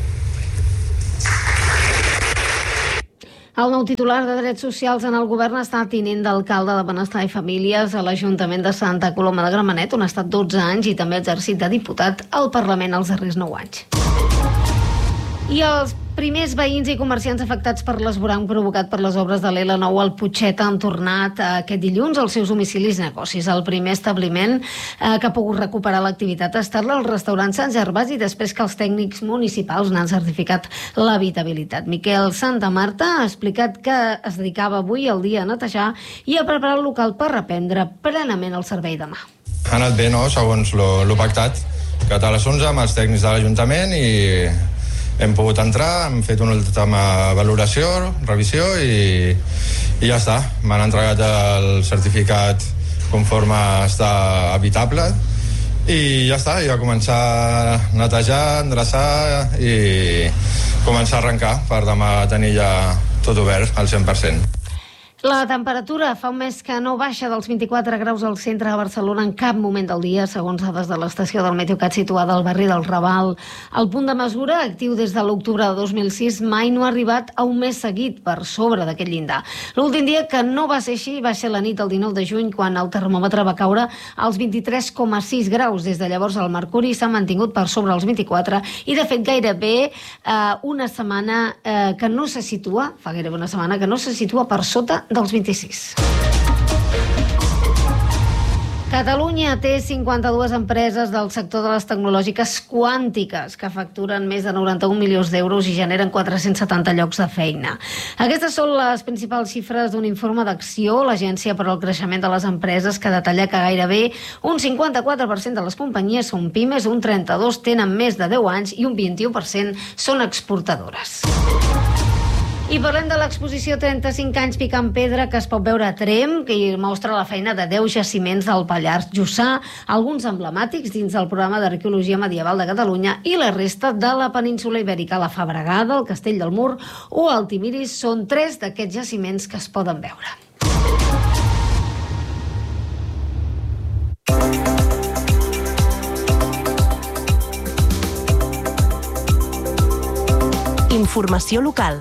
C: El nou titular de Drets Socials en el govern ha estat tinent d'alcalde de Benestar i Famílies a l'Ajuntament de Santa Coloma de Gramenet, on ha estat 12 anys i també ha exercit de diputat al Parlament els darrers 9 anys. I els primers veïns i comerciants afectats per l'esvoranc provocat per les obres de l'L9 al Putxet han tornat aquest dilluns als seus domicilis i negocis. El primer establiment que ha pogut recuperar l'activitat ha estat el restaurant Sant Gervasi, després que els tècnics municipals n'han certificat l'habitabilitat. Miquel Santamarta ha explicat que es dedicava avui al dia a netejar i a preparar el local per reprendre plenament el servei demà.
E: Ha anat bé, no?, segons lo pactat, que a les 11 amb els tècnics de l'Ajuntament i hem pogut entrar, hem fet una última valoració, revisió i ja està. M'han entregat el certificat conforme està habitable i ja està, i a començar a netejar, endreçar i començar a arrencar per demà tenir ja tot obert al 100%.
C: La temperatura fa un mes que no baixa dels 24 graus al centre de Barcelona en cap moment del dia, segons dades de l'estació del Meteocat situada al barri del Raval. El punt de mesura, actiu des de l'octubre de 2006, mai no ha arribat a un mes seguit per sobre d'aquest llindar. L'últim dia que no va ser així va ser la nit del 19 de juny, quan el termòmetre va caure als 23,6 graus. Des de llavors el mercuri s'ha mantingut per sobre els 24 i, de fet, gairebé una setmana que no se situa, fa gairebé una setmana que no se situa per sota dels 26. Catalunya té 52 empreses del sector de les tecnològiques quàntiques que facturen més de 91 milions d'euros i generen 470 llocs de feina. Aquestes són les principals xifres d'un informe d'Acció, l'Agència per al Creixement de les Empreses, que detalla que gairebé un 54% de les companyies són pimes, un 32% tenen més de 10 anys i un 21% són exportadores. I parlem de l'exposició 35 anys picant pedra que es pot veure a Tremp, que mostra la feina de 10 jaciments del Pallars Jussà, alguns emblemàtics dins del programa d'Arqueologia Medieval de Catalunya i la resta de la península ibèrica. La Fabregada, el Castell del Mur o Altimiris són 3 d'aquests jaciments que es poden veure.
F: Informació local.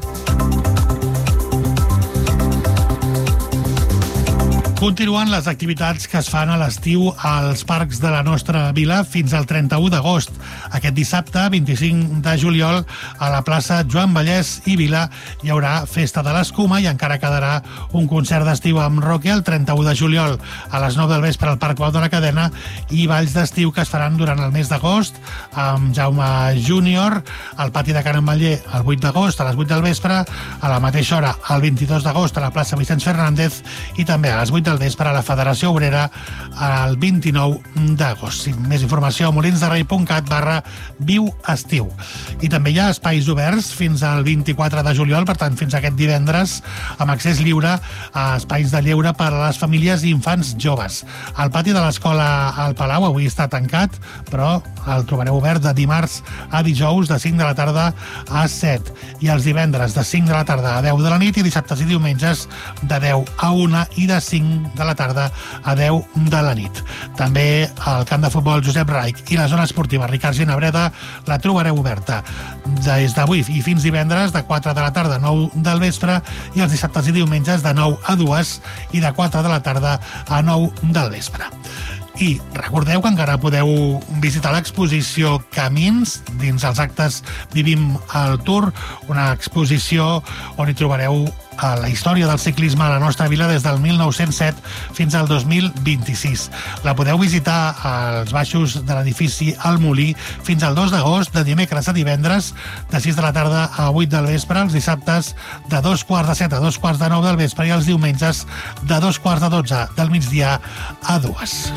G: Continuen les activitats que es fan a l'estiu als parcs de la nostra vila fins al 31 d'agost. Aquest dissabte, 25 de juliol, a la plaça Joan Vallès i Vila hi haurà Festa de l'Escuma i encara quedarà un concert d'estiu amb Roque el 31 de juliol a les 9 del vespre al Parc Bau de la Cadena i balls d'estiu que es faran durant el mes d'agost amb Jaume Júnior al pati de Can Ametller el 8 d'agost a les 8 del vespre, a la mateixa hora el 22 d'agost a la plaça Vicenç Fernández i també a les 8 del vespre a la Federació Obrera el 29 d'agost. Més informació a molinsderrei.cat/viuestiu. I també hi ha espais oberts fins al 24 de juliol, per tant, fins aquest divendres, amb accés lliure a espais de lleure per a les famílies i infants joves. El pati de l'escola al Palau avui està tancat, però el trobareu obert de dimarts a dijous de 5 de la tarda a 7 i els divendres de 5 de la tarda a 10 de la nit i dissabtes i diumenges de 10 a 1 i de 5 de la tarda a 10 de la nit. També al camp de futbol Josep Raich i la zona esportiva Ricard Ginabreda la trobareu oberta des d'avui i fins divendres de 4 de la tarda a 9 del vespre i els dissabtes i diumenges de 9 a 2 i de 4 de la tarda a 9 del vespre. I recordeu que encara podeu visitar l'exposició Camins dins els actes Vivim el Tour, una exposició on hi trobareu la història del ciclisme a la nostra vila des del 1907 fins al 2026. La podeu visitar als baixos de l'edifici El Molí fins al 2 d'agost, de dimecres a divendres, de 6 de la tarda a 8 del vespre, els dissabtes de 2:45 a 2:45 del vespre i els diumenges de 2:45 del migdia a 2.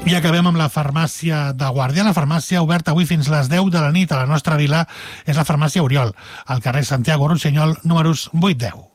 G: I acabem amb la farmàcia de Guàrdia. La farmàcia oberta avui fins les 10 de la nit a la nostra vila és la farmàcia Oriol, al carrer Santiago Rossinyol, números 8-10.